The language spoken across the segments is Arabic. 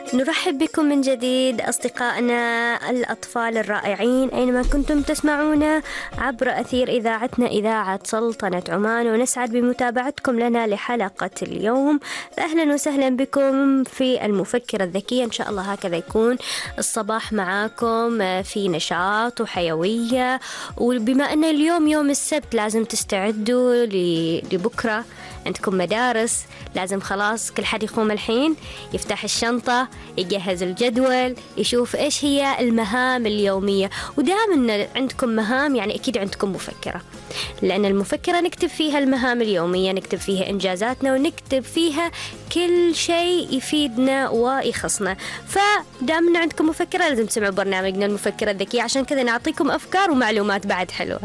نرحب بكم من جديد أصدقائنا الأطفال الرائعين أينما كنتم تسمعونا عبر أثير إذاعتنا إذاعة سلطنة عمان، ونسعد بمتابعتكم لنا لحلقة اليوم. فأهلا وسهلا بكم في المفكرة الذكية. إن شاء الله هكذا يكون الصباح معاكم في نشاط وحيوية، وبما أن اليوم يوم السبت لازم تستعدوا لبكرة، عندكم مدارس، لازم خلاص كل حد يقوم الحين يفتح الشنطة، يجهز الجدول، يشوف إيش هي المهام اليومية. ودام إن عندكم مهام يعني أكيد عندكم مفكرة، لأن المفكرة نكتب فيها المهام اليومية، نكتب فيها إنجازاتنا، ونكتب فيها كل شيء يفيدنا ويخصنا. فدام إن عندكم مفكرة لازم تسمعوا برنامجنا المفكرة الذكية، عشان كذا نعطيكم أفكار ومعلومات بعد حلوة.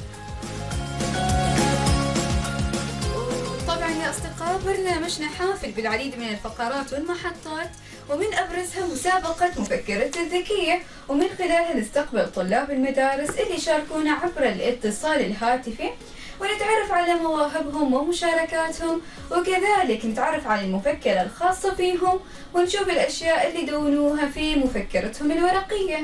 أصدقاء، برنامجنا حافل بالعديد من الفقرات والمحطات، ومن أبرزها مسابقة مفكرة الذكية، ومن خلالها نستقبل طلاب المدارس اللي يشاركونا عبر الاتصال الهاتفي، ونتعرف على مواهبهم ومشاركاتهم، وكذلك نتعرف على المفكرة الخاصة فيهم، ونشوف الأشياء اللي دونوها في مفكرتهم الورقية.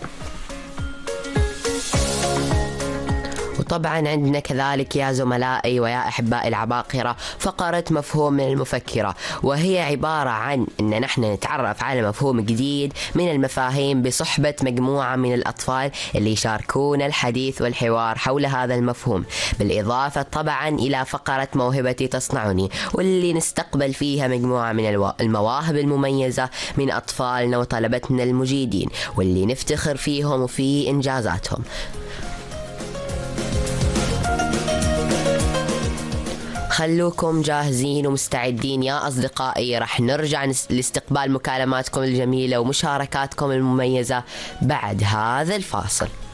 طبعا عندنا كذلك يا زملائي ويا أحبائي العباقرة فقرة مفهوم من المفكرة، وهي عبارة عن أن نحن نتعرف على مفهوم جديد من المفاهيم بصحبة مجموعة من الأطفال اللي يشاركون الحديث والحوار حول هذا المفهوم، بالإضافة طبعا إلى فقرة موهبتي تصنعني، واللي نستقبل فيها مجموعة من المواهب المميزة من أطفالنا وطلبتنا المجيدين، واللي نفتخر فيهم وفي إنجازاتهم. خلوكم جاهزين ومستعدين يا أصدقائي، رح نرجع لاستقبال مكالماتكم الجميلة ومشاركاتكم المميزة بعد هذا الفاصل.